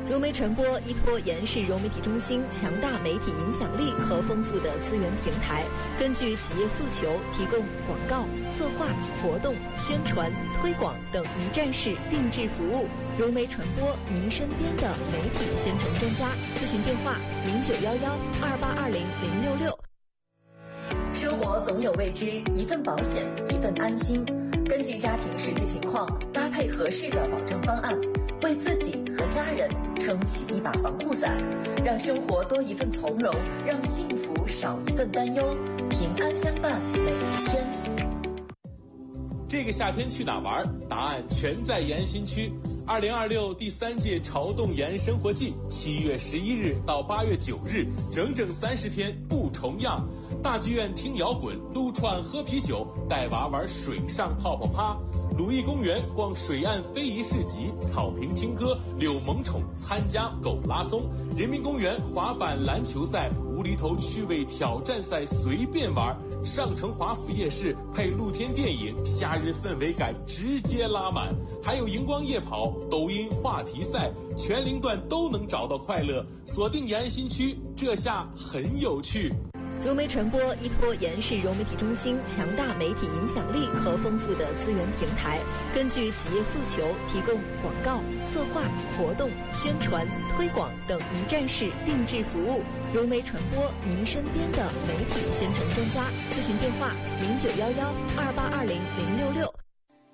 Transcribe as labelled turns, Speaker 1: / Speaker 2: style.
Speaker 1: 融媒传播依托延世融媒体中心强大媒体影响力和丰富的资源平台，根据企业诉求提供广告、策划、活动、宣传、推广等一站式定制服务。融媒传播，您身边的媒体宣传专家。咨询电话：091128200666。生活总有未知，一份保险，一份安心。根据家庭实际情况，搭配合适的保障方案，为自己和家人撑起一把防护伞，让生活多一份从容，让幸福少一份担忧，平安相伴每一天。
Speaker 2: 这个夏天去哪玩？答案全在延新区。2026第3届潮动延生活季，7月11日到8月9日，整整30天不重样。大剧院听摇滚，撸串喝啤酒，带娃玩水上泡泡趴。鲁艺公园逛水岸非遗市集，草坪听歌，遛萌宠参加狗拉松。人民公园滑板篮球赛，无厘头趣味挑战赛随便玩。上城华府夜市配露天电影，夏日氛围感直接拉满。还有荧光夜跑、抖音话题赛，全龄段都能找到快乐。锁定延安新区，这下很有趣。
Speaker 1: 融媒传播依托延世融媒体中心强大媒体影响力和丰富的资源平台，根据企业诉求提供广告、策划、活动、宣传、推广等一站式定制服务。融媒传播，您身边的媒体宣传专家。咨询电话：091128200666。